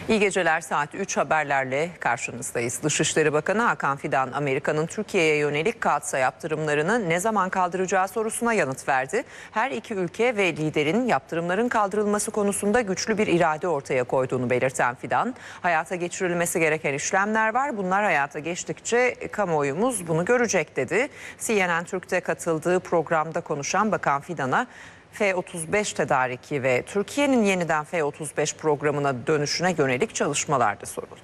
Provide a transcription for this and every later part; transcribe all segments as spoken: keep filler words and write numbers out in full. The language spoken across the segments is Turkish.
İyi geceler, saat üç haberlerle karşınızdayız. Dışişleri Bakanı Hakan Fidan, Amerika'nın Türkiye'ye yönelik kağıtsa yaptırımlarını ne zaman kaldıracağı sorusuna yanıt verdi. Her iki ülke ve liderin yaptırımların kaldırılması konusunda güçlü bir irade ortaya koyduğunu belirten Fidan, hayata geçirilmesi gereken işlemler var. Bunlar hayata geçtikçe kamuoyumuz bunu görecek dedi. C N N Türk'te katıldığı programda konuşan Bakan Fidan'a F otuz beş tedariki ve Türkiye'nin yeniden F otuz beş programına dönüşüne yönelik çalışmalar da soruldu.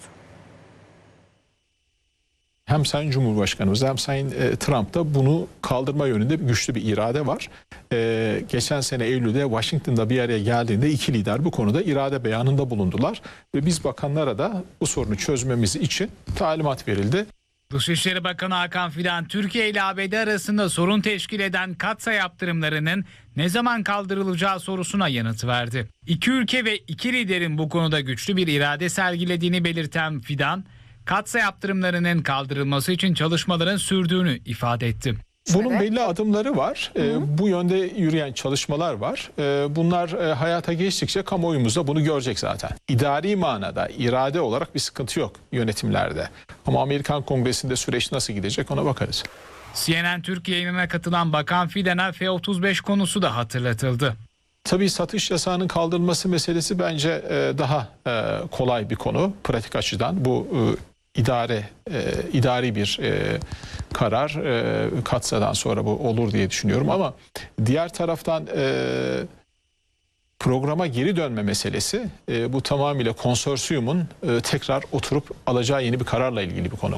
Hem Sayın Cumhurbaşkanımız hem Sayın e, Trump'ta bunu kaldırma yönünde güçlü bir irade var. E, geçen sene Eylül'de Washington'da bir araya geldiğinde iki lider bu konuda irade beyanında bulundular. Ve biz bakanlara da bu sorunu çözmemiz için talimat verildi. Dışişleri Bakanı Hakan Fidan, Türkiye ile A B D arasında sorun teşkil eden kağıtsa yaptırımlarının ne zaman kaldırılacağı sorusuna yanıt verdi. İki ülke ve iki liderin bu konuda güçlü bir irade sergilediğini belirten Fidan, kağıtsa yaptırımlarının kaldırılması için çalışmaların sürdüğünü ifade etti. Bunun Evet. belli adımları var. Hı hı. E, bu yönde yürüyen çalışmalar var. E, bunlar e, hayata geçtikçe kamuoyumuz da bunu görecek zaten. İdari manada, irade olarak bir sıkıntı yok yönetimlerde. Ama Amerikan Kongresi'nde süreç nasıl gidecek ona bakarız. C N N Türk yayınına katılan Bakan Fidan'a F otuz beş konusu da hatırlatıldı. Tabii satış yasağının kaldırılması meselesi bence e, daha e, kolay bir konu pratik açıdan. Bu e, idare e, idari bir e, karar e, Katsa'dan sonra bu olur diye düşünüyorum ama diğer taraftan e, programa geri dönme meselesi e, bu tamamıyla konsorsiyumun e, tekrar oturup alacağı yeni bir kararla ilgili bir konu.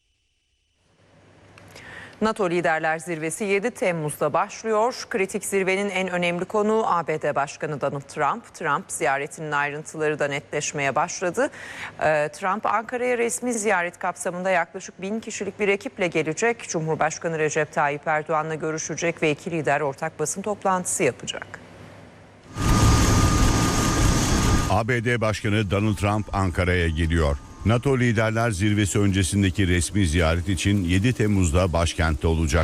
NATO Liderler Zirvesi yedi Temmuz'da başlıyor. Kritik zirvenin en önemli konuğu A B D Başkanı Donald Trump. Trump ziyaretinin ayrıntıları da netleşmeye başladı. Ee, Trump Ankara'ya resmi ziyaret kapsamında yaklaşık bin kişilik bir ekiple gelecek. Cumhurbaşkanı Recep Tayyip Erdoğan'la görüşecek ve iki lider ortak basın toplantısı yapacak. A B D Başkanı Donald Trump Ankara'ya geliyor. NATO Liderler Zirvesi öncesindeki resmi ziyaret için yedi Temmuz'da başkentte olacak.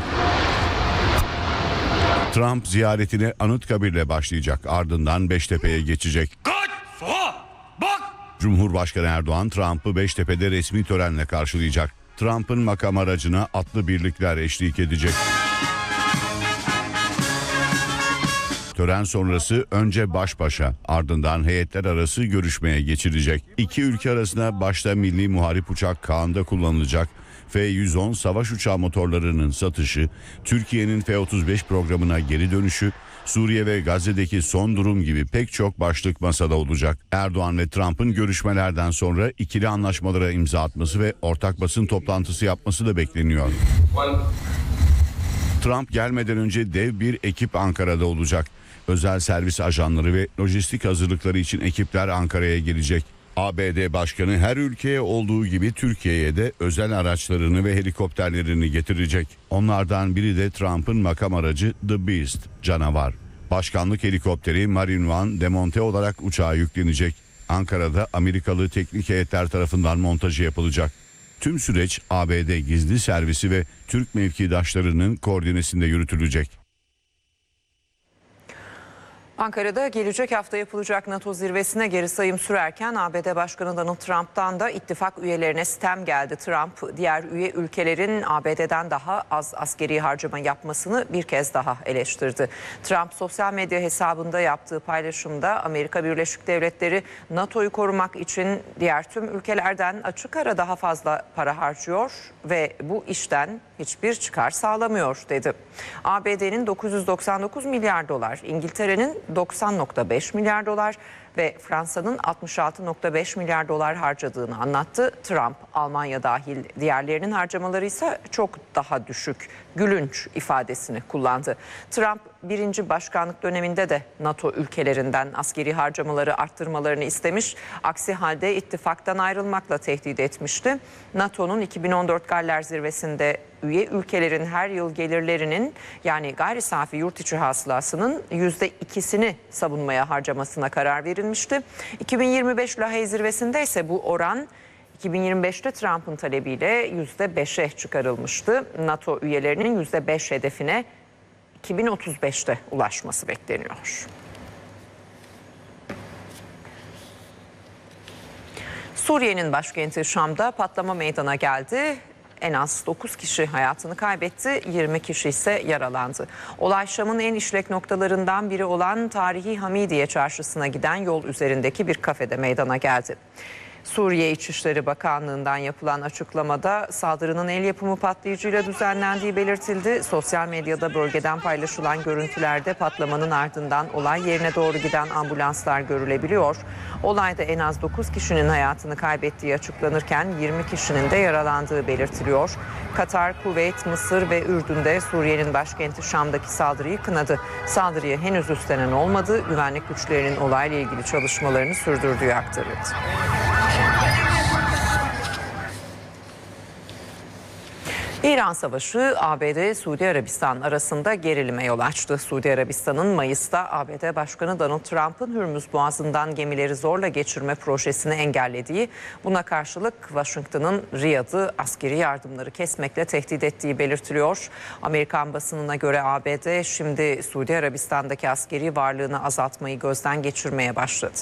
Trump ziyaretine Anıtkabir'le başlayacak, ardından Beştepe'ye geçecek. Kaç! Sola! Bak! Cumhurbaşkanı Erdoğan Trump'ı Beştepe'de resmi törenle karşılayacak. Trump'ın makam aracına atlı birlikler eşlik edecek. Tören sonrası önce baş başa, ardından heyetler arası görüşmeye geçilecek. İki ülke arasında başta milli muharip uçak Kaan'da kullanılacak F yüz on savaş uçağı motorlarının satışı, Türkiye'nin F otuz beş programına geri dönüşü, Suriye ve Gazze'deki son durum gibi pek çok başlık masada olacak. Erdoğan ve Trump'ın görüşmelerden sonra ikili anlaşmalara imza atması ve ortak basın toplantısı yapması da bekleniyor. Trump gelmeden önce dev bir ekip Ankara'da olacak. Özel servis ajanları ve lojistik hazırlıkları için ekipler Ankara'ya gelecek. A B D Başkanı her ülkeye olduğu gibi Türkiye'ye de özel araçlarını ve helikopterlerini getirecek. Onlardan biri de Trump'ın makam aracı The Beast, canavar. Başkanlık helikopteri Marine One demonte olarak uçağa yüklenecek. Ankara'da Amerikalı teknik heyetler tarafından montajı yapılacak. Tüm süreç A B D gizli servisi ve Türk mevkidaşlarının koordinesinde yürütülecek. Ankara'da gelecek hafta yapılacak NATO zirvesine geri sayım sürerken A B D Başkanı Donald Trump'tan da ittifak üyelerine sitem geldi. Trump diğer üye ülkelerin A B D'den daha az askeri harcama yapmasını bir kez daha eleştirdi. Trump sosyal medya hesabında yaptığı paylaşımda Amerika Birleşik Devletleri NATO'yu korumak için diğer tüm ülkelerden açık ara daha fazla para harcıyor ve bu işten hiçbir çıkar sağlamıyor dedi. A B D'nin dokuz yüz doksan dokuz milyar dolar, İngiltere'nin doksan nokta beş milyar dolar ve Fransa'nın altmış altı nokta beş milyar dolar harcadığını anlattı. Trump, Almanya dahil diğerlerinin harcamaları ise çok daha düşük, gülünç ifadesini kullandı. Trump birinci başkanlık döneminde de NATO ülkelerinden askeri harcamaları arttırmalarını istemiş. Aksi halde ittifaktan ayrılmakla tehdit etmişti. NATO'nun iki bin on dört Galler Zirvesi'nde üye ülkelerin her yıl gelirlerinin yani gayri safi yurt içi hasılasının yüzde ikisini savunmaya harcamasına karar verilmişti. iki bin yirmi beş Lahey Zirvesi'nde ise bu oran iki bin yirmi beşte Trump'ın talebiyle yüzde beşe çıkarılmıştı. NATO üyelerinin yüzde beş hedefine iki bin otuz beşte ulaşması bekleniyor. Suriye'nin başkenti Şam'da patlama meydana geldi. En az dokuz kişi hayatını kaybetti, yirmi kişi ise yaralandı. Olay Şam'ın en işlek noktalarından biri olan tarihi Hamidiye Çarşısı'na giden yol üzerindeki bir kafede meydana geldi. Suriye İçişleri Bakanlığı'ndan yapılan açıklamada saldırının el yapımı patlayıcıyla düzenlendiği belirtildi. Sosyal medyada bölgeden paylaşılan görüntülerde patlamanın ardından olay yerine doğru giden ambulanslar görülebiliyor. Olayda en az dokuz kişinin hayatını kaybettiği açıklanırken yirmi kişinin de yaralandığı belirtiliyor. Katar, Kuveyt, Mısır ve Ürdün'de Suriye'nin başkenti Şam'daki saldırıyı kınadı. Saldırıya henüz üstlenen olmadı. Güvenlik güçlerinin olayla ilgili çalışmalarını sürdürdüğü aktarıldı. İran Savaşı A B D Suudi Arabistan arasında gerilime yol açtı. Suudi Arabistan'ın Mayıs'ta A B D Başkanı Donald Trump'ın Hürmüz Boğazı'ndan gemileri zorla geçirme projesini engellediği, buna karşılık Washington'ın Riyad'ı askeri yardımları kesmekle tehdit ettiği belirtiliyor. Amerikan basınına göre A B D şimdi Suudi Arabistan'daki askeri varlığını azaltmayı gözden geçirmeye başladı.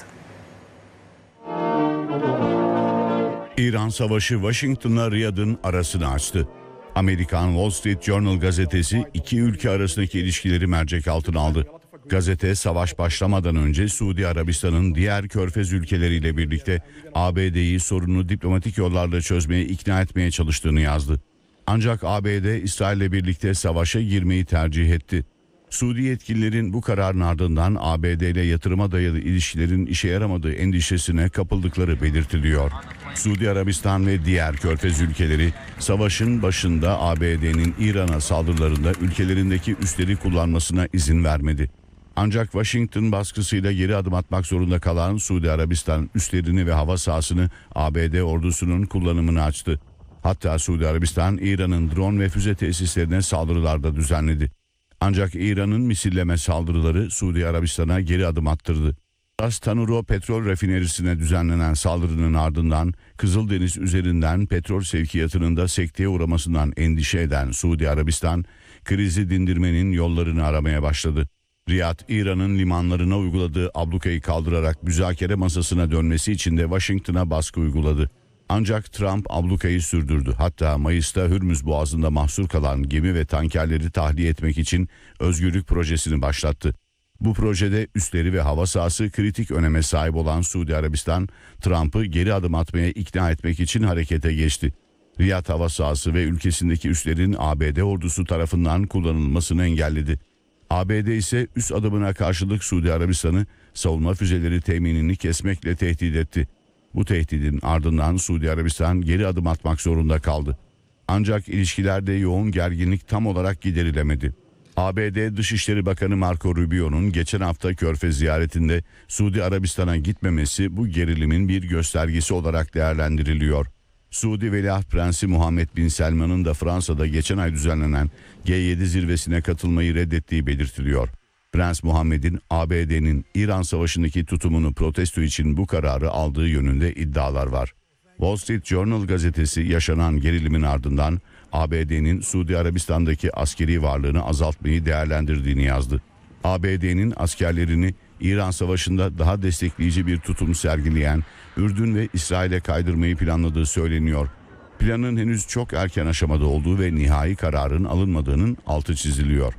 İran Savaşı Washington'la Riyad'ın arasını açtı. Amerikan Wall Street Journal gazetesi iki ülke arasındaki ilişkileri mercek altına aldı. Gazete savaş başlamadan önce Suudi Arabistan'ın diğer körfez ülkeleriyle birlikte A B D'yi sorunu diplomatik yollarla çözmeye ikna etmeye çalıştığını yazdı. Ancak A B D İsrail'le birlikte savaşa girmeyi tercih etti. Suudi yetkililerin bu kararın ardından A B D ile yatırıma dayalı ilişkilerin işe yaramadığı endişesine kapıldıkları belirtiliyor. Suudi Arabistan ve diğer körfez ülkeleri savaşın başında A B D'nin İran'a saldırılarında ülkelerindeki üsleri kullanmasına izin vermedi. Ancak Washington baskısıyla geri adım atmak zorunda kalan Suudi Arabistan üslerini ve hava sahasını A B D ordusunun kullanımını açtı. Hatta Suudi Arabistan İran'ın drone ve füze tesislerine saldırılar da düzenledi. Ancak İran'ın misilleme saldırıları Suudi Arabistan'a geri adım attırdı. Ras Tanuro petrol rafinerisine düzenlenen saldırının ardından Kızıldeniz üzerinden petrol sevkiyatının da sekteye uğramasından endişe eden Suudi Arabistan, krizi dindirmenin yollarını aramaya başladı. Riyad, İran'ın limanlarına uyguladığı ablukayı kaldırarak müzakere masasına dönmesi için de Washington'a baskı uyguladı. Ancak Trump ablukayı sürdürdü. Hatta Mayıs'ta Hürmüz Boğazı'nda mahsur kalan gemi ve tankerleri tahliye etmek için özgürlük projesini başlattı. Bu projede üsleri ve hava sahası kritik öneme sahip olan Suudi Arabistan, Trump'ı geri adım atmaya ikna etmek için harekete geçti. Riyad hava sahası ve ülkesindeki üslerin A B D ordusu tarafından kullanılmasını engelledi. A B D ise üst adımına karşılık Suudi Arabistan'ı savunma füzeleri teminini kesmekle tehdit etti. Bu tehdidin ardından Suudi Arabistan geri adım atmak zorunda kaldı. Ancak ilişkilerde yoğun gerginlik tam olarak giderilemedi. A B D Dışişleri Bakanı Marco Rubio'nun geçen hafta Körfez ziyaretinde Suudi Arabistan'a gitmemesi bu gerilimin bir göstergesi olarak değerlendiriliyor. Suudi Veliaht Prensi Muhammed Bin Selman'ın da Fransa'da geçen ay düzenlenen G yedi zirvesine katılmayı reddettiği belirtiliyor. Prens Muhammed'in A B D'nin İran Savaşı'ndaki tutumunu protesto için bu kararı aldığı yönünde iddialar var. Wall Street Journal gazetesi yaşanan gerilimin ardından A B D'nin Suudi Arabistan'daki askeri varlığını azaltmayı değerlendirdiğini yazdı. A B D'nin askerlerini İran Savaşı'nda daha destekleyici bir tutum sergileyen Ürdün ve İsrail'e kaydırmayı planladığı söyleniyor. Planın henüz çok erken aşamada olduğu ve nihai kararın alınmadığının altı çiziliyor.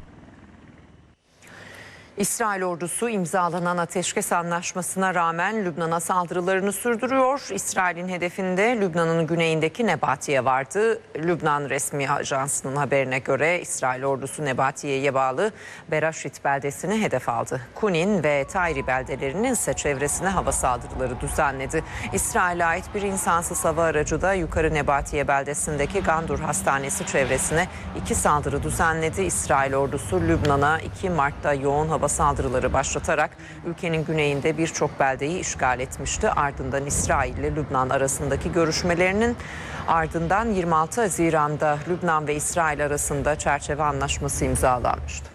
İsrail ordusu imzalanan ateşkes anlaşmasına rağmen Lübnan'a saldırılarını sürdürüyor. İsrail'in hedefinde Lübnan'ın güneyindeki Nebatiye vardı. Lübnan resmi ajansının haberine göre İsrail ordusu Nebatiye'ye bağlı Beraşit beldesini hedef aldı. Kunin ve Tayri beldelerinin ise çevresine hava saldırıları düzenledi. İsrail'e ait bir insansız hava aracı da yukarı Nebatiye beldesindeki Gandur Hastanesi çevresine iki saldırı düzenledi. İsrail ordusu Lübnan'a iki Mart'ta yoğun hava saldırıları başlatarak ülkenin güneyinde birçok beldeyi işgal etmişti. Ardından İsrail ile Lübnan arasındaki görüşmelerinin ardından yirmi altı Haziran'da Lübnan ve İsrail arasında çerçeve anlaşması imzalanmıştı.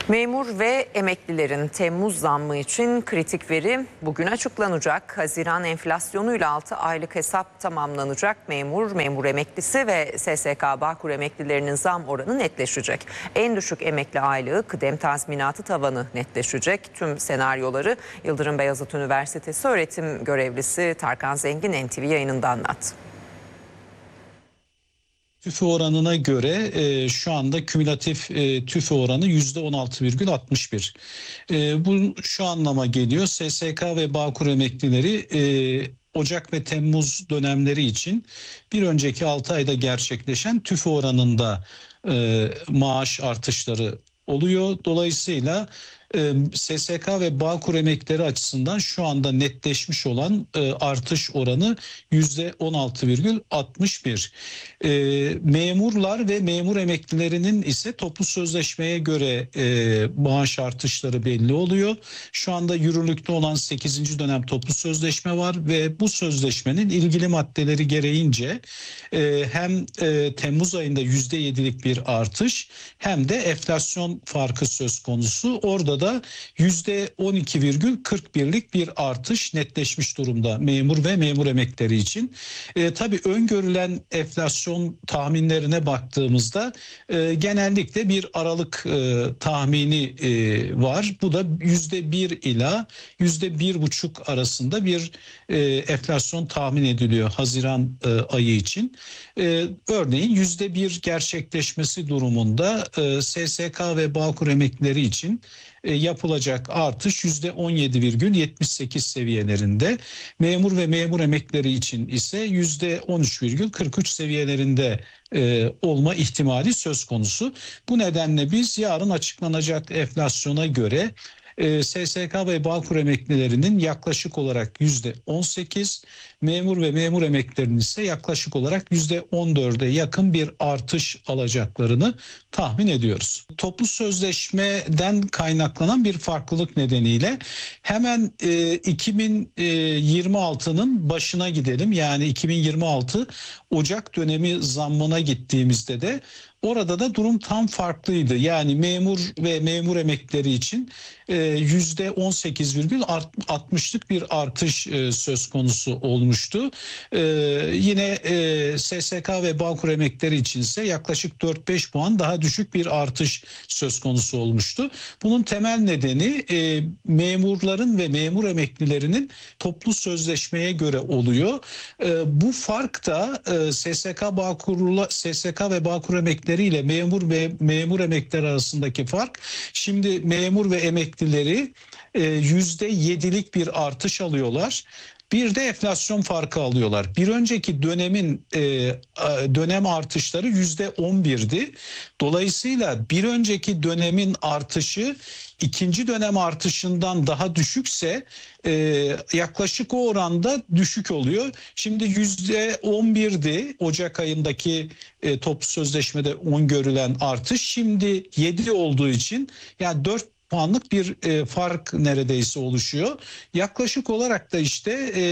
Memur ve emeklilerin Temmuz zammı için kritik veri bugün açıklanacak. Haziran enflasyonuyla altı aylık hesap tamamlanacak. Memur, memur emeklisi ve S S K Bağkur emeklilerinin zam oranı netleşecek. En düşük emekli aylığı, kıdem tazminatı tavanı netleşecek. Tüm senaryoları Yıldırım Beyazıt Üniversitesi öğretim görevlisi Tarkan Zengin N T V yayınında anlattı. TÜFE oranına göre e, şu anda kümülatif e, TÜFE oranı yüzde on altı virgül altmış bir. E, bu şu anlama geliyor. S S K ve Bağkur emeklileri e, Ocak ve Temmuz dönemleri için bir önceki altı ayda gerçekleşen TÜFE oranında e, maaş artışları oluyor. Dolayısıyla S S K ve Bağkur emeklileri açısından şu anda netleşmiş olan e, artış oranı yüzde on altı virgül altmış bir. E, memurlar ve memur emeklilerinin ise toplu sözleşmeye göre e, maaş artışları belli oluyor. Şu anda yürürlükte olan sekizinci dönem toplu sözleşme var ve bu sözleşmenin ilgili maddeleri gereğince e, hem e, Temmuz ayında yüzde yedilik bir artış hem de enflasyon farkı söz konusu. Orada da yüzde on iki virgül kırk birlik bir artış netleşmiş durumda memur ve memur emeklileri için. E, tabii öngörülen enflasyon tahminlerine baktığımızda e, genellikle bir aralık e, tahmini e, var. Bu da yüzde bir ila yüzde bir buçuk arasında bir e, enflasyon tahmin ediliyor Haziran e, ayı için. E, örneğin yüzde bir gerçekleşmesi durumunda e, S S K ve Bağkur emeklileri için yapılacak artış yüzde on yedi virgül yetmiş sekiz seviyelerinde. Memur ve memur emeklileri için ise yüzde on üç virgül kırk üç seviyelerinde e, olma ihtimali söz konusu. Bu nedenle biz yarın açıklanacak enflasyona göre e, S S K ve Bağkur emeklilerinin yaklaşık olarak yüzde on sekiz, memur ve memur emeklilerinin ise yaklaşık olarak yüzde on dörde yakın bir artış alacaklarını tahmin ediyoruz. Toplu sözleşmeden kaynaklanan bir farklılık nedeniyle hemen e, iki bin yirmi altının başına gidelim. Yani iki bin yirmi altı Ocak dönemi zammına gittiğimizde de orada da durum tam farklıydı. Yani memur ve memur emeklileri için yüzde on sekiz virgül altmışlık bir artış e, söz konusu olmuştu. E, yine e, S S K ve Bağkur emeklileri için ise yaklaşık dört beş puan daha düşük bir artış söz konusu olmuştu. Bunun temel nedeni e, memurların ve memur emeklilerinin toplu sözleşmeye göre oluyor. E, bu fark da e, S S K Bağkur'la S S K ve Bağkur emeklileri ile memur ve memur emeklileri arasındaki fark, şimdi memur ve emeklileri yüzde yedilik bir artış alıyorlar. Bir de enflasyon farkı alıyorlar. Bir önceki dönemin e, dönem artışları yüzde on birdi. Dolayısıyla bir önceki dönemin artışı ikinci dönem artışından daha düşükse e, yaklaşık o oranda düşük oluyor. Şimdi yüzde on birdi Ocak ayındaki e, toplu sözleşmede öngörülen artış. Şimdi yedi olduğu için yani dört puanlık bir e, fark neredeyse oluşuyor. Yaklaşık olarak da işte e,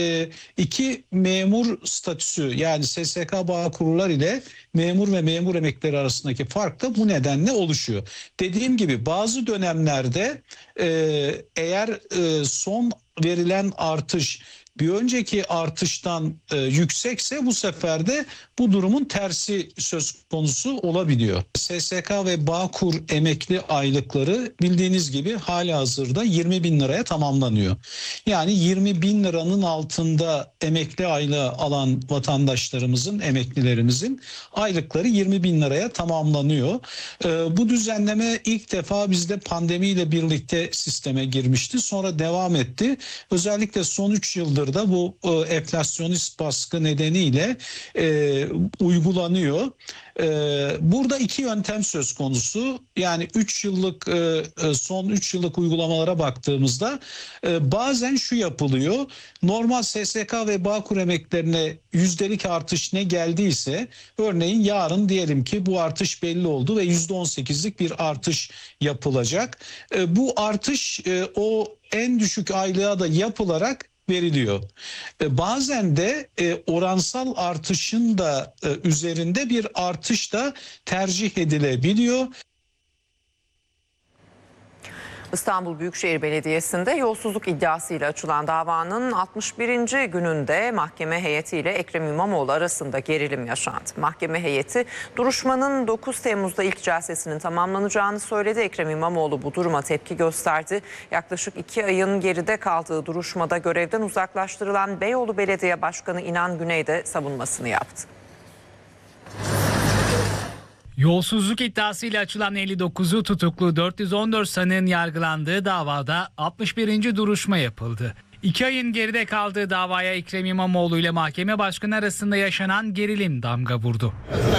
iki memur statüsü, yani S S K Bağkurlar ile memur ve memur emeklileri arasındaki fark da bu nedenle oluşuyor. Dediğim gibi bazı dönemlerde e, eğer e, son verilen artış bir önceki artıştan e, yüksekse bu sefer de bu durumun tersi söz konusu olabiliyor. S S K ve Bağkur emekli aylıkları bildiğiniz gibi halihazırda yirmi bin liraya tamamlanıyor. Yani yirmi bin liranın altında emekli aylığı alan vatandaşlarımızın, emeklilerimizin aylıkları yirmi bin liraya tamamlanıyor. E, bu düzenleme ilk defa bizde pandemiyle birlikte sisteme girmişti. Sonra devam etti. Özellikle son üç yıldır da bu e, enflasyonist baskı nedeniyle e, uygulanıyor. E, burada iki yöntem söz konusu. Yani üç yıllık e, son üç yıllık uygulamalara baktığımızda e, bazen şu yapılıyor. Normal S S K ve Bağkur emeklilerine yüzdelik artış ne geldiyse, örneğin yarın diyelim ki bu artış belli oldu ve yüzde on sekizlik bir artış yapılacak. E, bu artış e, o en düşük aylığa da yapılarak veriliyor. E, bazen de e, oransal artışın da e, üzerinde bir artış da tercih edilebiliyor. İstanbul Büyükşehir Belediyesi'nde yolsuzluk iddiasıyla açılan davanın altmış birinci gününde mahkeme heyetiyle Ekrem İmamoğlu arasında gerilim yaşandı. Mahkeme heyeti duruşmanın dokuz Temmuz'da ilk celsesinin tamamlanacağını söyledi. Ekrem İmamoğlu bu duruma tepki gösterdi. Yaklaşık iki ayın geride kaldığı duruşmada görevden uzaklaştırılan Beyoğlu Belediye Başkanı İnan Güney de savunmasını yaptı. Yolsuzluk iddiasıyla açılan elli dokuzu tutuklu dört yüz on dört sanığın yargılandığı davada altmış birinci duruşma yapıldı. İki ayın geride kaldığı davaya Ekrem İmamoğlu ile mahkeme başkanı arasında yaşanan gerilim damga vurdu.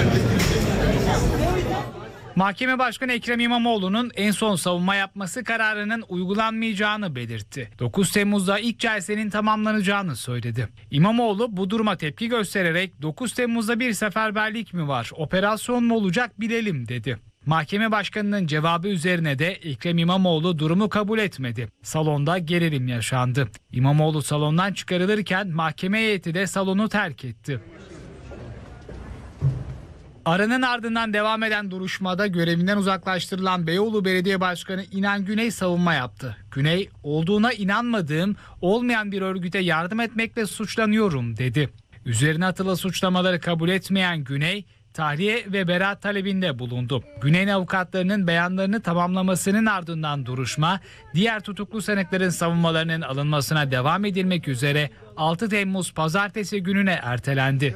Mahkeme Başkanı Ekrem İmamoğlu'nun en son savunma yapması kararının uygulanmayacağını belirtti. dokuz Temmuz'da ilk celsenin tamamlanacağını söyledi. İmamoğlu bu duruma tepki göstererek dokuz Temmuz'da bir seferberlik mi var, operasyon mu olacak bilelim dedi. Mahkeme Başkanı'nın cevabı üzerine de Ekrem İmamoğlu durumu kabul etmedi. Salonda gerilim yaşandı. İmamoğlu salondan çıkarılırken mahkeme heyeti de salonu terk etti. Aranın ardından devam eden duruşmada görevinden uzaklaştırılan Beyoğlu Belediye Başkanı İnan Güney savunma yaptı. Güney, olduğuna inanmadığım, olmayan bir örgüte yardım etmekle suçlanıyorum dedi. Üzerine atılan suçlamaları kabul etmeyen Güney, tahliye ve beraat talebinde bulundu. Güney'in avukatlarının beyanlarını tamamlamasının ardından duruşma, diğer tutuklu sanıkların savunmalarının alınmasına devam edilmek üzere altı Temmuz Pazartesi gününe ertelendi.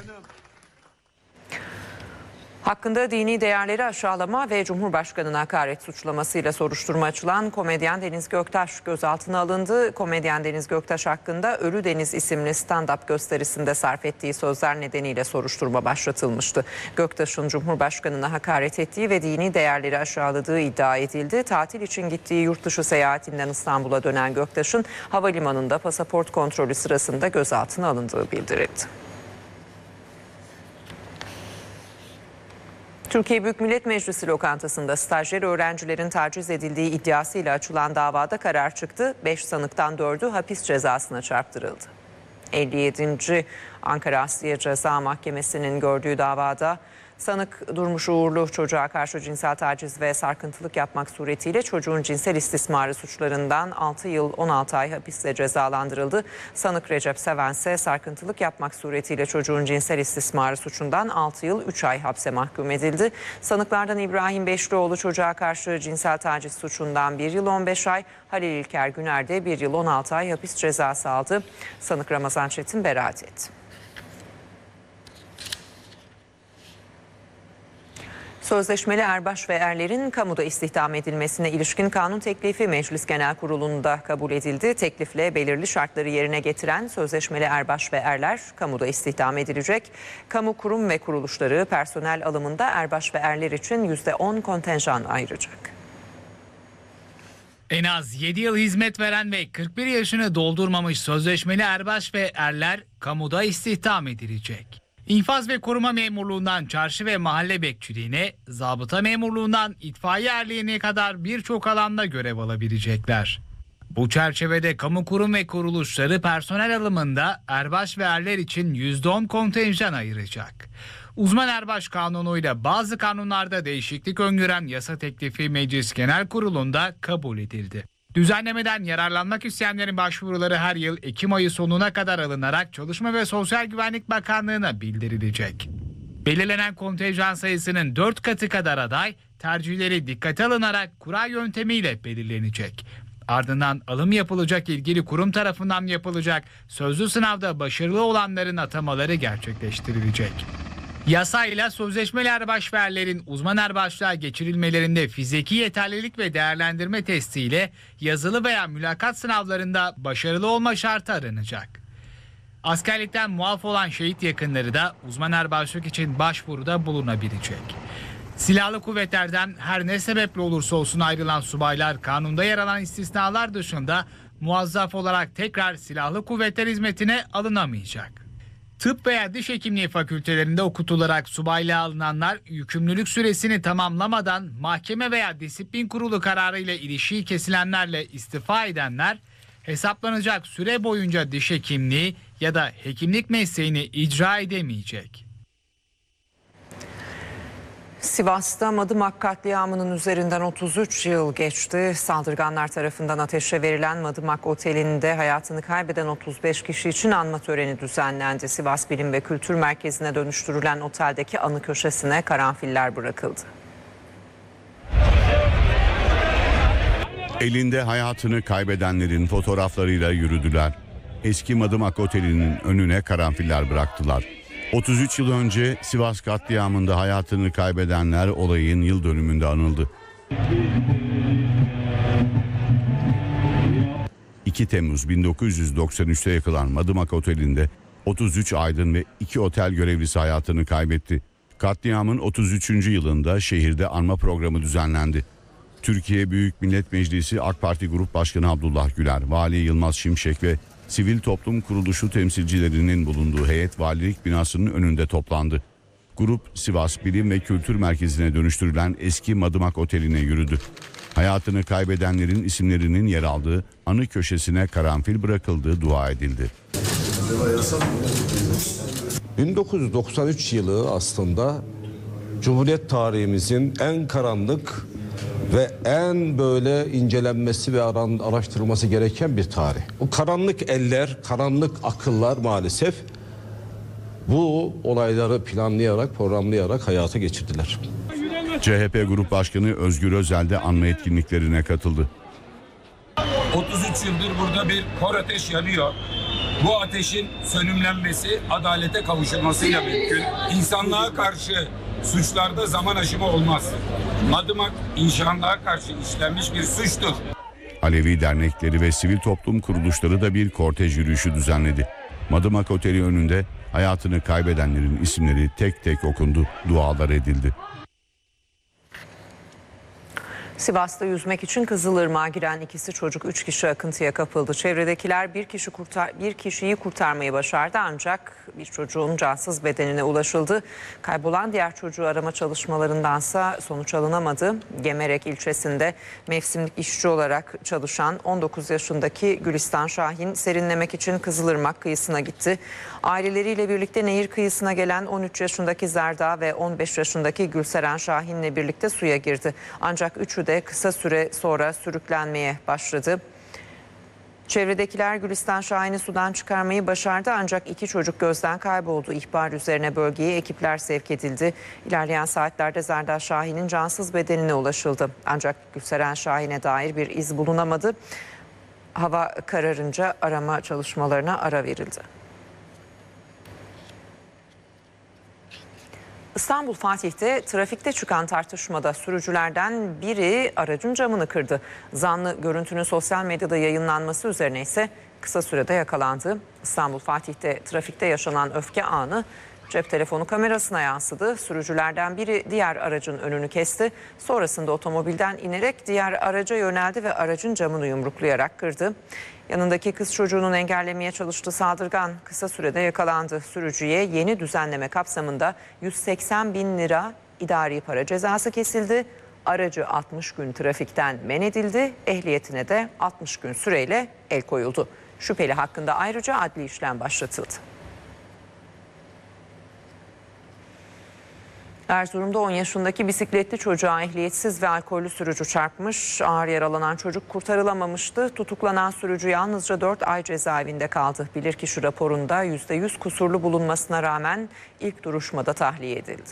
Hakkında dini değerleri aşağılama ve Cumhurbaşkanı'na hakaret suçlamasıyla soruşturma açılan komedyen Deniz Göktaş gözaltına alındı. Komedyen Deniz Göktaş hakkında Ölü Deniz isimli stand-up gösterisinde sarf ettiği sözler nedeniyle soruşturma başlatılmıştı. Göktaş'ın Cumhurbaşkanı'na hakaret ettiği ve dini değerleri aşağıladığı iddia edildi. Tatil için gittiği yurt dışı seyahatinden İstanbul'a dönen Göktaş'ın havalimanında pasaport kontrolü sırasında gözaltına alındığı bildirildi. Türkiye Büyük Millet Meclisi lokantasında stajyer öğrencilerin taciz edildiği iddiasıyla açılan davada karar çıktı. beş sanıktan dördü hapis cezasına çarptırıldı. elli yedinci Ankara Asliye Ceza Mahkemesi'nin gördüğü davada sanık Durmuş Uğurlu çocuğa karşı cinsel taciz ve sarkıntılık yapmak suretiyle çocuğun cinsel istismarı suçlarından altı yıl on altı ay hapisle cezalandırıldı. Sanık Recep Seven ise sarkıntılık yapmak suretiyle çocuğun cinsel istismarı suçundan altı yıl üç ay hapse mahkum edildi. Sanıklardan İbrahim Beşlioğlu çocuğa karşı cinsel taciz suçundan bir yıl on beş ay, Halil İlker Güner de bir yıl on altı ay hapis cezası aldı. Sanık Ramazan Çetin beraat etti. Sözleşmeli erbaş ve erlerin kamuda istihdam edilmesine ilişkin kanun teklifi Meclis Genel Kurulu'nda kabul edildi. Teklifle belirli şartları yerine getiren sözleşmeli erbaş ve erler kamuda istihdam edilecek. Kamu kurum ve kuruluşları personel alımında erbaş ve erler için yüzde on kontenjan ayıracak. En az yedi yıl hizmet veren ve kırk bir yaşını doldurmamış sözleşmeli erbaş ve erler kamuda istihdam edilecek. İnfaz ve koruma memurluğundan çarşı ve mahalle bekçiliğine, zabıta memurluğundan itfaiye erliğine kadar birçok alanda görev alabilecekler. Bu çerçevede kamu kurum ve kuruluşları personel alımında erbaş ve erler için yüzde on kontenjan ayıracak. Uzman erbaş kanunuyla bazı kanunlarda değişiklik öngören yasa teklifi Meclis Genel Kurulu'nda kabul edildi. Düzenlemeden yararlanmak isteyenlerin başvuruları her yıl Ekim ayı sonuna kadar alınarak Çalışma ve Sosyal Güvenlik Bakanlığı'na bildirilecek. Belirlenen kontenjan sayısının dört katı kadar aday, tercihleri dikkate alınarak kura yöntemiyle belirlenecek. Ardından alım yapılacak ilgili kurum tarafından yapılacak sözlü sınavda başarılı olanların atamaları gerçekleştirilecek. Yasayla sözleşmeli erbaş ve erlerin uzman erbaşlığa geçirilmelerinde fiziki yeterlilik ve değerlendirme testiyle yazılı veya mülakat sınavlarında başarılı olma şartı aranacak. Askerlikten muaf olan şehit yakınları da uzman erbaşlık için başvuruda bulunabilecek. Silahlı kuvvetlerden her ne sebeple olursa olsun ayrılan subaylar kanunda yer alan istisnalar dışında muazzaf olarak tekrar silahlı kuvvetler hizmetine alınamayacak. Tıp veya diş hekimliği fakültelerinde okutularak subaylığa alınanlar yükümlülük süresini tamamlamadan mahkeme veya disiplin kurulu kararıyla ilişiği kesilenlerle istifa edenler hesaplanacak süre boyunca diş hekimliği ya da hekimlik mesleğini icra edemeyecek. Sivas'ta Madımak katliamının üzerinden otuz üç yıl geçti. Saldırganlar tarafından ateşe verilen Madımak Oteli'nde hayatını kaybeden otuz beş kişi için anma töreni düzenlendi. Sivas Bilim ve Kültür Merkezi'ne dönüştürülen oteldeki anı köşesine karanfiller bırakıldı. Elinde hayatını kaybedenlerin fotoğraflarıyla yürüdüler. Eski Madımak Oteli'nin önüne karanfiller bıraktılar. otuz üç yıl önce Sivas katliamında hayatını kaybedenler olayın yıl dönümünde anıldı. iki Temmuz bin dokuz yüz doksan üçte yakılan Madımak Oteli'nde otuz üç aydın ve iki otel görevlisi hayatını kaybetti. Katliamın otuz üçüncü yılında şehirde anma programı düzenlendi. Türkiye Büyük Millet Meclisi AK Parti Grup Başkanı Abdullah Güler, Vali Yılmaz Şimşek ve sivil toplum kuruluşu temsilcilerinin bulunduğu heyet valilik binasının önünde toplandı. Grup Sivas Bilim ve Kültür Merkezi'ne dönüştürülen eski Madımak Oteli'ne yürüdü. Hayatını kaybedenlerin isimlerinin yer aldığı anı köşesine karanfil bırakıldığı dua edildi. bin dokuz yüz doksan üç yılı aslında Cumhuriyet tarihimizin en karanlık ve en böyle incelenmesi ve araştırılması gereken bir tarih. Bu karanlık eller, karanlık akıllar maalesef bu olayları planlayarak, programlayarak hayata geçirdiler. C H P Grup Başkanı Özgür Özel de anma etkinliklerine katıldı. otuz üç yıldır burada bir kor ateş yanıyor. Bu ateşin sönümlenmesi adalete kavuşulmasıyla mümkün. İnsanlığa karşı suçlarda zaman aşımı olmaz. Madımak insanlığa karşı işlenmiş bir suçtur. Alevi dernekleri ve sivil toplum kuruluşları da bir kortej yürüyüşü düzenledi. Madımak Oteli önünde hayatını kaybedenlerin isimleri tek tek okundu, dualar edildi. Sivas'ta yüzmek için Kızılırmak'a giren ikisi çocuk üç kişi akıntıya kapıldı. Çevredekiler bir kişi kurtar, bir kişiyi kurtarmayı başardı ancak bir çocuğun cansız bedenine ulaşıldı. Kaybolan diğer çocuğu arama çalışmalarındansa sonuç alınamadı. Gemerek ilçesinde mevsimlik işçi olarak çalışan on dokuz yaşındaki Gülistan Şahin serinlemek için Kızılırmak kıyısına gitti. Aileleriyle birlikte nehir kıyısına gelen on üç yaşındaki Zerda ve on beş yaşındaki Gülseren Şahin'le birlikte suya girdi. Ancak üçü de kısa süre sonra sürüklenmeye başladı. Çevredekiler Gülistan Şahin'i sudan çıkarmayı başardı ancak iki çocuk gözden kayboldu. İhbar üzerine bölgeye ekipler sevk edildi. İlerleyen saatlerde Zerda Şahin'in cansız bedenine ulaşıldı. Ancak Gülseren Şahin'e dair bir iz bulunamadı. Hava kararınca arama çalışmalarına ara verildi. İstanbul Fatih'te trafikte çıkan tartışmada sürücülerden biri aracın camını kırdı. Zanlı görüntünün sosyal medyada yayınlanması üzerine ise kısa sürede yakalandı. İstanbul Fatih'te trafikte yaşanan öfke anı cep telefonu kamerasına yansıdı. Sürücülerden biri diğer aracın önünü kesti. Sonrasında otomobilden inerek diğer araca yöneldi ve aracın camını yumruklayarak kırdı. Yanındaki kız çocuğunun engellemeye çalıştığı saldırgan kısa sürede yakalandı. Sürücüye yeni düzenleme kapsamında yüz seksen bin lira idari para cezası kesildi. Aracı altmış gün trafikten men edildi. Ehliyetine de altmış gün süreyle el koyuldu. Şüpheli hakkında ayrıca adli işlem başlatıldı. Erzurum'da on yaşındaki bisikletli çocuğa ehliyetsiz ve alkollü sürücü çarpmış. Ağır yaralanan çocuk kurtarılamamıştı. Tutuklanan sürücü yalnızca dört ay cezaevinde kaldı. Bilirkişi raporunda yüzde yüz kusurlu bulunmasına rağmen ilk duruşmada tahliye edildi.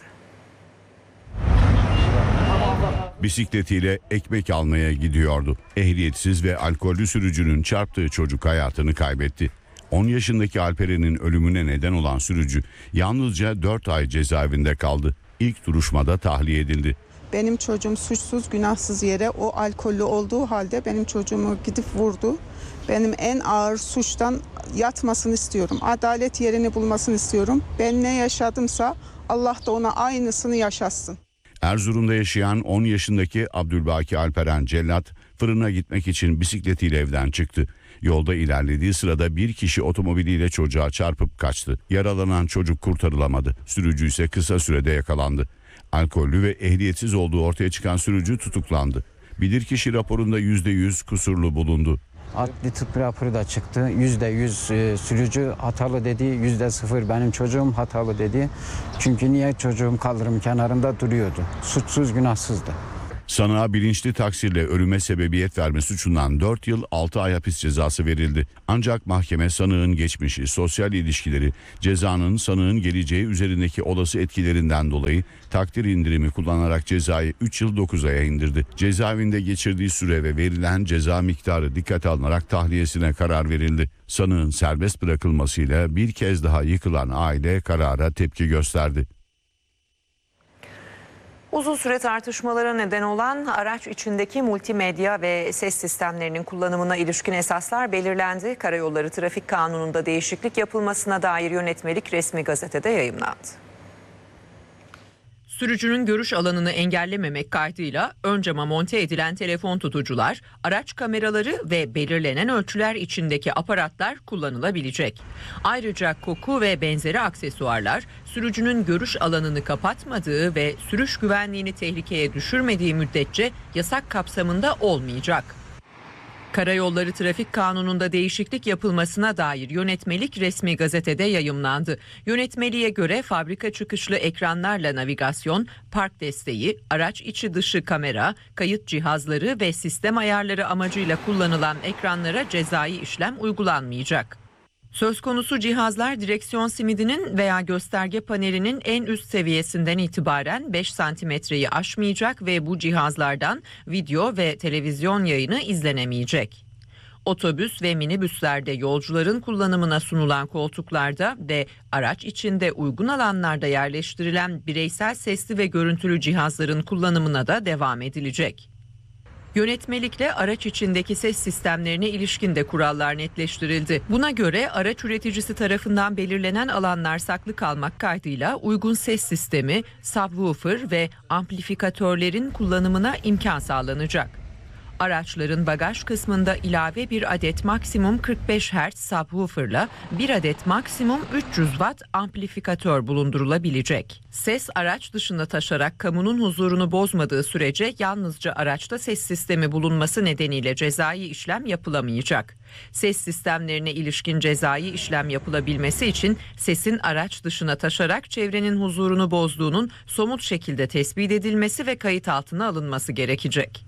Bisikletiyle ekmek almaya gidiyordu. Ehliyetsiz ve alkollü sürücünün çarptığı çocuk hayatını kaybetti. on yaşındaki Alperen'in ölümüne neden olan sürücü yalnızca dört ay cezaevinde kaldı. İlk duruşmada tahliye edildi. Benim çocuğum suçsuz, günahsız yere o alkollü olduğu halde benim çocuğumu gidip vurdu. Benim en ağır suçtan yatmasını istiyorum. Adalet yerini bulmasını istiyorum. Ben ne yaşadımsa Allah da ona aynısını yaşatsın. Erzurum'da yaşayan on yaşındaki Abdülbaki Alperen Cellat fırına gitmek için bisikletiyle evden çıktı. Yolda ilerlediği sırada bir kişi otomobiliyle çocuğa çarpıp kaçtı. Yaralanan çocuk kurtarılamadı. Sürücü ise kısa sürede yakalandı. Alkollü ve ehliyetsiz olduğu ortaya çıkan sürücü tutuklandı. Bilirkişi raporunda yüzde yüz kusurlu bulundu. Adli tıp raporu da çıktı. Yüzde yüz e, sürücü hatalı dedi. Yüzde sıfır benim çocuğum hatalı dedi. Çünkü niye çocuğum kaldırım kenarında duruyordu. Suçsuz günahsızdı. Sanığa bilinçli taksirle ölüme sebebiyet verme suçundan dört yıl altı ay hapis cezası verildi. Ancak mahkeme sanığın geçmişi, sosyal ilişkileri, cezanın sanığın geleceği üzerindeki olası etkilerinden dolayı takdir indirimi kullanarak cezayı üç yıl dokuz aya indirdi. Cezaevinde geçirdiği süre ve verilen ceza miktarı dikkate alınarak tahliyesine karar verildi. Sanığın serbest bırakılmasıyla bir kez daha yıkılan aile karara tepki gösterdi. Uzun süre tartışmalara neden olan araç içindeki multimedya ve ses sistemlerinin kullanımına ilişkin esaslar belirlendi. Karayolları Trafik Kanunu'nda değişiklik yapılmasına dair yönetmelik resmi gazetede yayımlandı. Sürücünün görüş alanını engellememek kaydıyla ön cama monte edilen telefon tutucular, araç kameraları ve belirlenen ölçüler içindeki aparatlar kullanılabilecek. Ayrıca koku ve benzeri aksesuarlar sürücünün görüş alanını kapatmadığı ve sürüş güvenliğini tehlikeye düşürmediği müddetçe yasak kapsamında olmayacak. Karayolları Trafik Kanunu'nda değişiklik yapılmasına dair yönetmelik resmi gazetede yayımlandı. Yönetmeliğe göre fabrika çıkışlı ekranlarla navigasyon, park desteği, araç içi dışı kamera, kayıt cihazları ve sistem ayarları amacıyla kullanılan ekranlara cezai işlem uygulanmayacak. Söz konusu cihazlar direksiyon simidinin veya gösterge panelinin en üst seviyesinden itibaren beş santimetreyi aşmayacak ve bu cihazlardan video ve televizyon yayını izlenemeyecek. Otobüs ve minibüslerde yolcuların kullanımına sunulan koltuklarda ve araç içinde uygun alanlarda yerleştirilen bireysel sesli ve görüntülü cihazların kullanımına da devam edilecek. Yönetmelikle araç içindeki ses sistemlerine ilişkin de kurallar netleştirildi. Buna göre araç üreticisi tarafından belirlenen alanlar saklı kalmak kaydıyla uygun ses sistemi, subwoofer ve amplifikatörlerin kullanımına imkan sağlanacak. Araçların bagaj kısmında ilave bir adet maksimum kırk beş hertz subwoofer'la bir adet maksimum üç yüz watt amplifikatör bulundurulabilecek. Ses araç dışında taşarak kamunun huzurunu bozmadığı sürece yalnızca araçta ses sistemi bulunması nedeniyle cezai işlem yapılamayacak. Ses sistemlerine ilişkin cezai işlem yapılabilmesi için sesin araç dışına taşarak çevrenin huzurunu bozduğunun somut şekilde tespit edilmesi ve kayıt altına alınması gerekecek.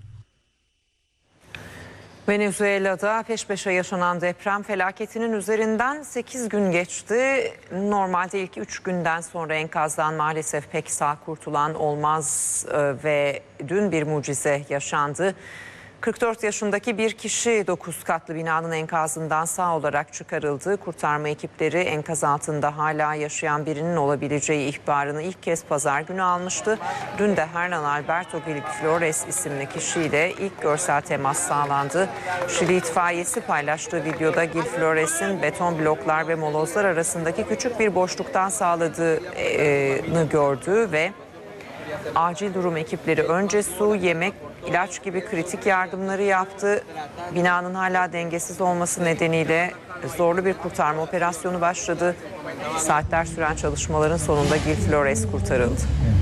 Venezuela'da peş peşe yaşanan deprem felaketinin üzerinden sekiz gün geçti. Normalde ilk üç günden sonra enkazdan maalesef pek sağ kurtulan olmaz ve dün bir mucize yaşandı. kırk dört yaşındaki bir kişi dokuz katlı binanın enkazından sağ olarak çıkarıldı. Kurtarma ekipleri enkaz altında hala yaşayan birinin olabileceği ihbarını ilk kez pazar günü almıştı. Dün de Hernan Alberto Gil Flores isimli kişiyle ilk görsel temas sağlandı. Şili itfaiyesi paylaştığı videoda Gil Flores'in beton bloklar ve molozlar arasındaki küçük bir boşluktan sağladığını gördü ve acil durum ekipleri önce su, yemek, ilaç gibi kritik yardımları yaptı. Binanın hala dengesiz olması nedeniyle zorlu bir kurtarma operasyonu başladı. Saatler süren çalışmaların sonunda Gil Flores kurtarıldı.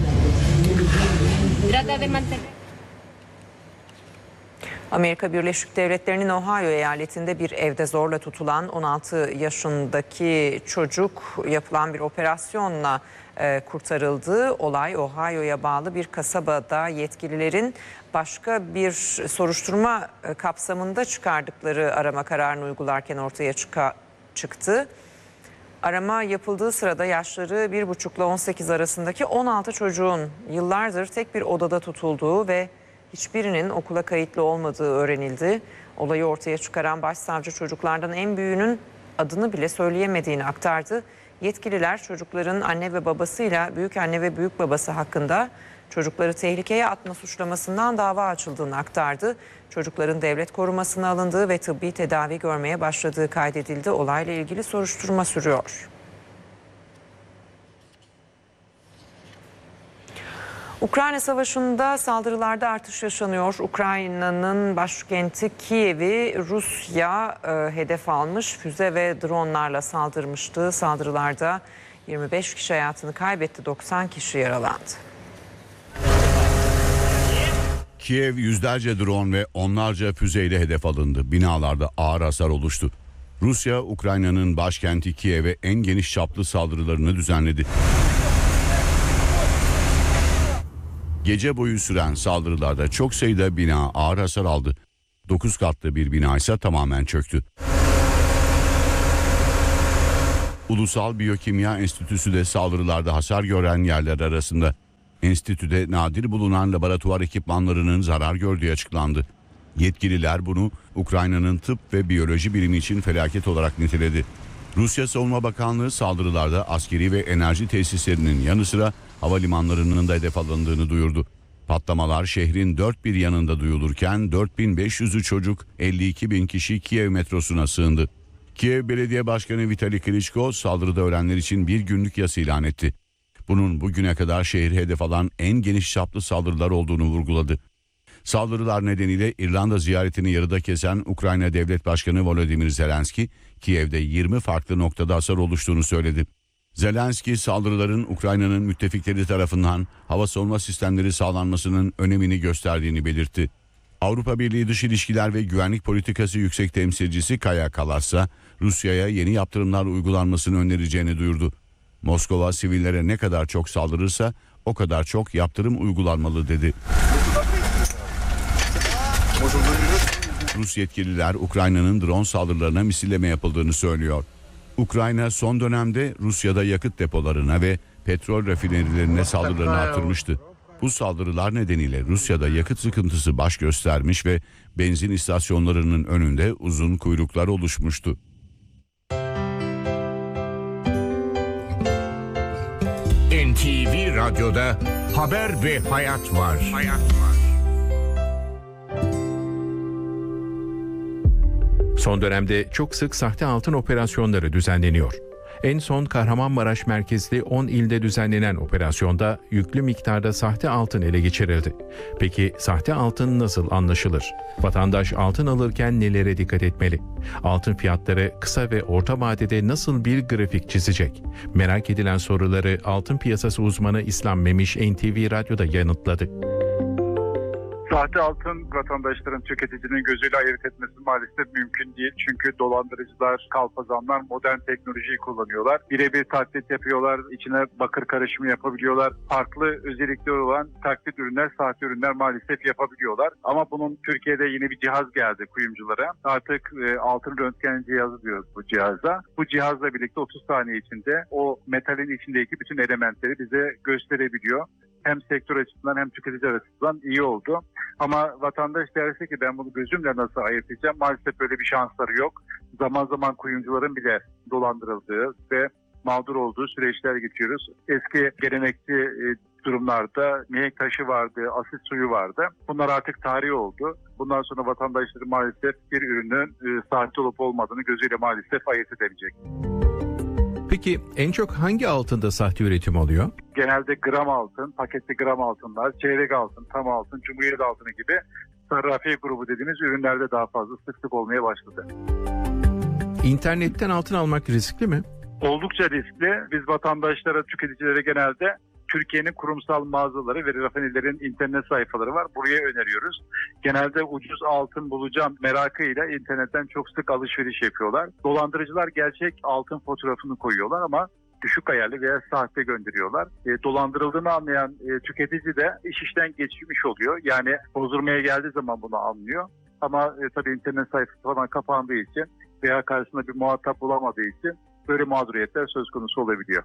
Amerika Birleşik Devletleri'nin Ohio eyaletinde bir evde zorla tutulan on altı yaşındaki çocuk yapılan bir operasyonla e, kurtarıldı. Olay Ohio'ya bağlı bir kasabada yetkililerin başka bir soruşturma e, kapsamında çıkardıkları arama kararını uygularken ortaya çıka, çıktı. Arama yapıldığı sırada yaşları bir buçukla on sekiz arasındaki on altı çocuğun yıllardır tek bir odada tutulduğu ve hiçbirinin okula kayıtlı olmadığı öğrenildi. Olayı ortaya çıkaran başsavcı çocuklardan en büyüğünün adını bile söyleyemediğini aktardı. Yetkililer çocukların anne ve babasıyla büyük anne ve büyük babası hakkında çocukları tehlikeye atma suçlamasından dava açıldığını aktardı. Çocukların devlet korumasına alındığı ve tıbbi tedavi görmeye başladığı kaydedildi. Olayla ilgili soruşturma sürüyor. Ukrayna Savaşı'nda saldırılarda artış yaşanıyor. Ukrayna'nın başkenti Kiev'i Rusya e, hedef almış, füze ve dronlarla saldırmıştı. Saldırılarda yirmi beş kişi hayatını kaybetti, doksan kişi yaralandı. Kiev yüzlerce drone ve onlarca füzeyle hedef alındı. Binalarda ağır hasar oluştu. Rusya, Ukrayna'nın başkenti Kiev'e en geniş çaplı saldırılarını düzenledi. Gece boyu süren saldırılarda çok sayıda bina ağır hasar aldı. dokuz katlı bir bina ise tamamen çöktü. Ulusal Biyokimya Enstitüsü de saldırılarda hasar gören yerler arasında. Enstitüde nadir bulunan laboratuvar ekipmanlarının zarar gördüğü açıklandı. Yetkililer bunu Ukrayna'nın tıp ve biyoloji bilimi için felaket olarak niteledi. Rusya Savunma Bakanlığı saldırılarda askeri ve enerji tesislerinin yanı sıra havalimanlarının da hedef alındığını duyurdu. Patlamalar şehrin dört bir yanında duyulurken dört bin beş yüzü çocuk, elli iki bin kişi Kiev metrosuna sığındı. Kiev Belediye Başkanı Vitali Klitschko saldırıda ölenler için bir günlük yas ilan etti. Bunun bugüne kadar şehri hedef alan en geniş çaplı saldırılar olduğunu vurguladı. Saldırılar nedeniyle İrlanda ziyaretini yarıda kesen Ukrayna Devlet Başkanı Volodymyr Zelenski, Kiev'de yirmi farklı noktada hasar oluştuğunu söyledi. Zelenski saldırıların Ukrayna'nın müttefikleri tarafından hava savunma sistemleri sağlanmasının önemini gösterdiğini belirtti. Avrupa Birliği Dış İlişkiler ve Güvenlik Politikası Yüksek Temsilcisi Kaja Kallas ise Rusya'ya yeni yaptırımlar uygulanmasını önereceğini duyurdu. Moskova sivillere ne kadar çok saldırırsa o kadar çok yaptırım uygulanmalı dedi. Rus yetkililer Ukrayna'nın drone saldırılarına misilleme yapıldığını söylüyor. Ukrayna son dönemde Rusya'da yakıt depolarına ve petrol rafinerilerine saldırılarını artırmıştı. Bu saldırılar nedeniyle Rusya'da yakıt sıkıntısı baş göstermiş ve benzin istasyonlarının önünde uzun kuyruklar oluşmuştu. N T V Radyo'da haber ve hayat var. Hayat var. Son dönemde çok sık sahte altın operasyonları düzenleniyor. En son Kahramanmaraş merkezli on ilde düzenlenen operasyonda yüklü miktarda sahte altın ele geçirildi. Peki sahte altın nasıl anlaşılır? Vatandaş altın alırken nelere dikkat etmeli? Altın fiyatları kısa ve orta vadede nasıl bir grafik çizecek? Merak edilen soruları altın piyasası uzmanı İslam Memiş N T V Radyo'da yanıtladı. Sahte altın vatandaşların tüketicinin gözüyle ayırt etmesi maalesef mümkün değil. Çünkü dolandırıcılar, kalpazanlar modern teknolojiyi kullanıyorlar. Birebir taklit yapıyorlar, içine bakır karışımı yapabiliyorlar. Farklı özellikleri olan taklit ürünler, sahte ürünler maalesef yapabiliyorlar. Ama bunun Türkiye'de yeni bir cihaz geldi kuyumculara. Artık e, altın röntgen cihazı diyoruz bu cihaza. Bu cihazla birlikte otuz saniye içinde o metalin içindeki bütün elementleri bize gösterebiliyor. Hem sektör açısından hem tüketici açısından iyi oldu. Ama vatandaş derse ki ben bunu gözümle nasıl ayırt edeceğim? Maalesef böyle bir şansları yok. Zaman zaman kuyumcuların bile dolandırıldığı ve mağdur olduğu süreçler geçiyoruz. Eski gelenekli e, durumlarda mihenk taşı vardı, asit suyu vardı. Bunlar artık tarih oldu. Bundan sonra vatandaşları maalesef bir ürünün e, sahte olup olmadığını gözüyle maalesef ayırt edebilecek. Peki en çok hangi altında sahte üretim oluyor? Genelde gram altın, paketli gram altınlar, çeyrek altın, tam altın, cumhuriyet altını gibi sarrafiye grubu dediğimiz ürünlerde daha fazla sık sık olmaya başladı. İnternetten altın almak riskli mi? Oldukça riskli. Biz vatandaşlara, tüketicilere genelde Türkiye'nin kurumsal mağazaları ve rafinerilerin internet sayfaları var. Buraya öneriyoruz. Genelde ucuz altın bulacağım merakıyla internetten çok sık alışveriş yapıyorlar. Dolandırıcılar gerçek altın fotoğrafını koyuyorlar ama düşük ayarlı veya sahte gönderiyorlar. E, dolandırıldığını anlayan e, tüketici de iş işten geçmiş oluyor. Yani bozdurmaya geldiği zaman bunu anlıyor. Ama e, tabii internet sayfası falan kapandığı için veya karşısında bir muhatap bulamadığı için böyle mağduriyetler söz konusu olabiliyor.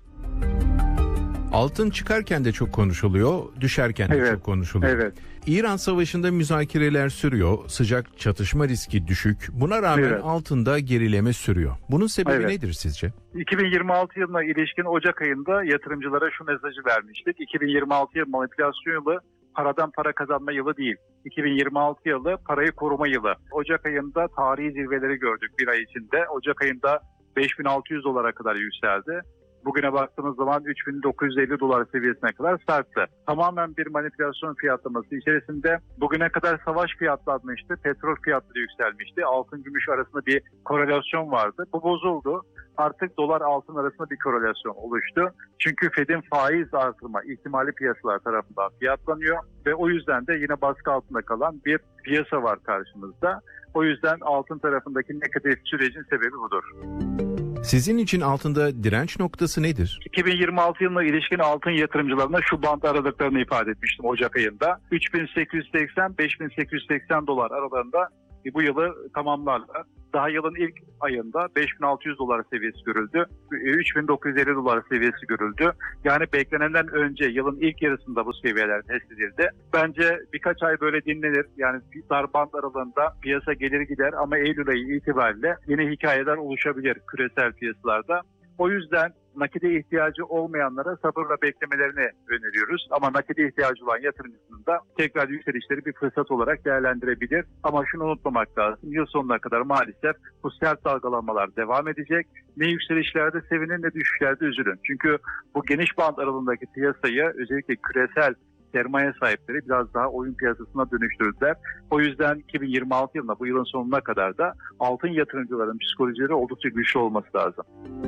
Altın çıkarken de çok konuşuluyor, düşerken de evet, çok konuşuluyor. Evet. İran Savaşı'nda müzakereler sürüyor, sıcak çatışma riski düşük. Buna rağmen evet. altında gerileme sürüyor. Bunun sebebi evet. nedir sizce? iki bin yirmi altı yılına ilişkin Ocak ayında yatırımcılara şu mesajı vermiştik. iki bin yirmi altı yılı manipülasyon yılı, paradan para kazanma yılı değil. iki bin yirmi altı yılı parayı koruma yılı. Ocak ayında tarihi zirveleri gördük bir ay içinde. Ocak ayında beş bin altı yüz dolara kadar yükseldi. bugüne baktığımız zaman üç bin dokuz yüz elli dolar seviyesine kadar sarktı. Tamamen bir manipülasyon fiyatlaması içerisinde bugüne kadar savaş fiyatlanmıştı, petrol fiyatları yükselmişti, altın gümüş arasında bir korelasyon vardı. Bu bozuldu. Artık dolar altın arasında bir korelasyon oluştu. Çünkü Fed'in faiz artırma ihtimali piyasalar tarafından fiyatlanıyor ve o yüzden de yine baskı altında kalan bir piyasa var karşımızda. O yüzden altın tarafındaki negatif sürecin sebebi budur. Sizin için altında direnç noktası nedir? iki bin yirmi altı yılına ilişkin altın yatırımcılarına şu bant aralıklarını ifade etmiştim Ocak ayında. üç bin sekiz yüz seksen - beş bin sekiz yüz seksen dolar aralarında bu yılı tamamlarlar. Daha yılın ilk ayında beş bin altı yüz dolar seviyesi görüldü. üç bin dokuz yüz elli dolar seviyesi görüldü. Yani beklenenden önce yılın ilk yarısında bu seviyeler test edildi. Bence birkaç ay böyle dinlenir. Yani dar band aralığında piyasa gelir gider ama Eylül ayı itibariyle yeni hikayeler oluşabilir küresel piyasalarda. O yüzden nakide ihtiyacı olmayanlara sabırla beklemelerini öneriyoruz. Ama nakide ihtiyacı olan yatırımcının da tekrar yükselişleri bir fırsat olarak değerlendirebilir. Ama şunu unutmamak lazım. Yıl sonuna kadar maalesef bu sert dalgalanmalar devam edecek. Ne yükselişlerde sevinin ne düşüşlerde üzülün. Çünkü bu geniş band aralığındaki piyasayı özellikle küresel sermaye sahipleri biraz daha oyun piyasasına dönüştürdüler. O yüzden iki bin yirmi altı yılında bu yılın sonuna kadar da altın yatırımcıların psikolojileri oldukça güçlü olması lazım.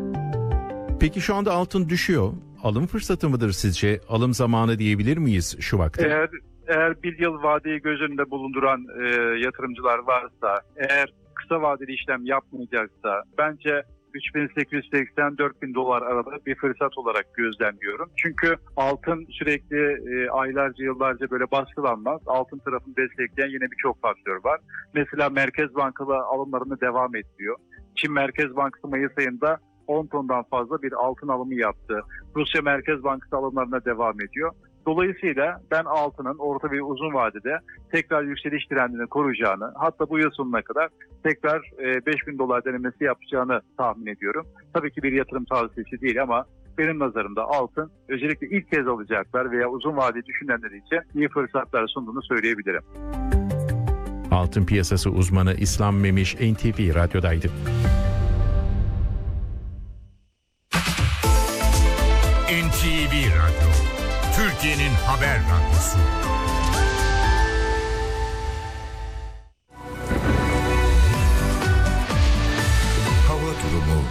Peki şu anda altın düşüyor. Alım fırsatı mıdır sizce? Alım zamanı diyebilir miyiz şu vakte? Eğer eğer bir yıl vadeyi göz önünde bulunduran e, yatırımcılar varsa, eğer kısa vadeli işlem yapmayacaksa bence üç bin sekiz yüz seksen - dört bin dolar arada bir fırsat olarak gözlemliyorum. Çünkü altın sürekli e, aylarca yıllarca böyle baskılanmaz. Altın tarafını destekleyen yine birçok faktör var. Mesela Merkez Bankaları alımlarını devam ediyor. Çin Merkez Bankası Mayıs ayında on tondan fazla bir altın alımı yaptı. Rusya Merkez Bankası alımlarına devam ediyor. Dolayısıyla ben altının orta ve uzun vadede tekrar yükseliş trendini koruyacağını, hatta bu yıl sonuna kadar tekrar beş bin dolar denemesi yapacağını tahmin ediyorum. Tabii ki bir yatırım tavsiyesi değil ama benim nazarımda altın özellikle ilk kez alacaklar veya uzun vadeli düşünenler için iyi fırsatlar sunduğunu söyleyebilirim. Altın piyasası uzmanı İslam Memiş N T V Radyo'daydı. N T V Radyo, Türkiye'nin haber radyosu. Hava durumu.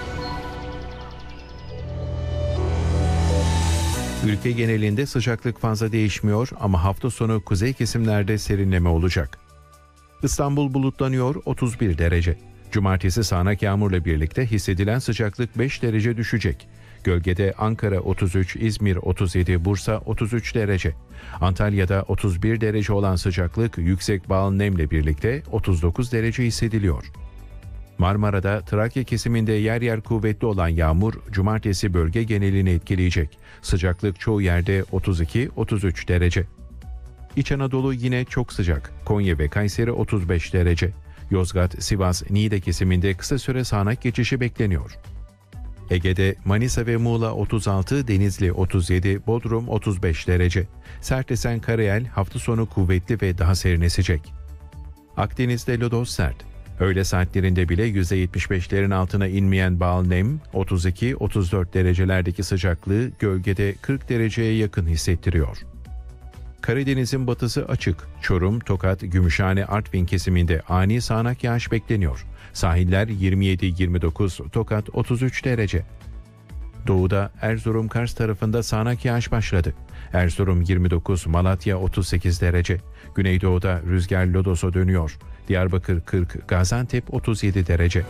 Ülke genelinde sıcaklık fazla değişmiyor ama hafta sonu kuzey kesimlerde serinleme olacak. İstanbul bulutlanıyor, otuz bir derece. Cumartesi sağanak yağmurla birlikte hissedilen sıcaklık beş derece düşecek. Gölgede Ankara otuz üç, İzmir otuz yedi, Bursa otuz üç derece. Antalya'da otuz bir derece olan sıcaklık yüksek bağıl nemle birlikte otuz dokuz derece hissediliyor. Marmara'da Trakya kesiminde yer yer kuvvetli olan yağmur cumartesi bölge genelini etkileyecek. Sıcaklık çoğu yerde otuz iki otuz üç derece. İç Anadolu yine çok sıcak. Konya ve Kayseri otuz beş derece. Yozgat, Sivas, Niğde kesiminde kısa süre sağanak geçişi bekleniyor. Ege'de Manisa ve Muğla otuz altı, Denizli otuz yedi, Bodrum otuz beş derece. Sertesen Karayel hafta sonu kuvvetli ve daha serin esecek. Akdeniz'de lodos sert. Öğle saatlerinde bile yüzde yetmiş beşlerin altına inmeyen bağıl nem otuz iki otuz dört derecelerdeki sıcaklığı gölgede kırk dereceye yakın hissettiriyor. Karadeniz'in batısı açık. Çorum, Tokat, Gümüşhane, Artvin kesiminde ani sağanak yağış bekleniyor. Sahiller yirmi yedi yirmi dokuz, Tokat otuz üç derece. Doğuda Erzurum, Kars tarafında sağanak yağış başladı. Erzurum yirmi dokuz, Malatya otuz sekiz derece. Güneydoğuda rüzgar lodosa dönüyor. Diyarbakır kırk, Gaziantep otuz yedi derece.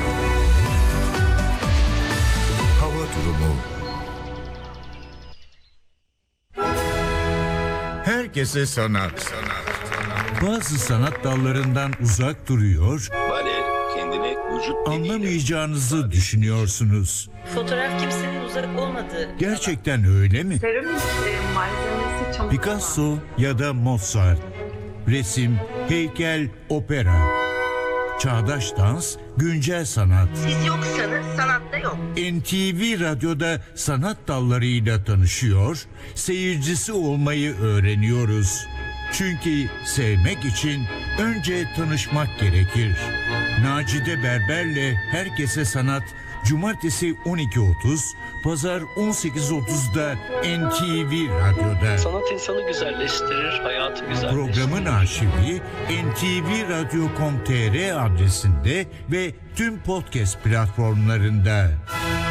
Hava durumu. Herkese sanat. sanat. Bazı sanat dallarından uzak duruyor, Bale kendini vücut anlamayacağınızı düşünüyorsunuz. Fotoğraf kimsenin uzak olmadığı. Gerçekten öyle mi? Seramik e, malzemesi çamur. Picasso ya da Mozart. Resim, heykel, opera. Çağdaş dans, güncel sanat. Siz yoksanız sanatta yok. N T V Radyo'da sanat dallarıyla tanışıyor, seyircisi olmayı öğreniyoruz. Çünkü sevmek için önce tanışmak gerekir. Nacide Berber'le Herkese Sanat Cumartesi on iki otuz, Pazar on sekiz otuzda N T V Radyo'da. Sanat insanı güzelleştirir, hayatı güzelleştirir. Programın arşivi N T V radyo nokta com nokta tr adresinde ve tüm podcast platformlarında.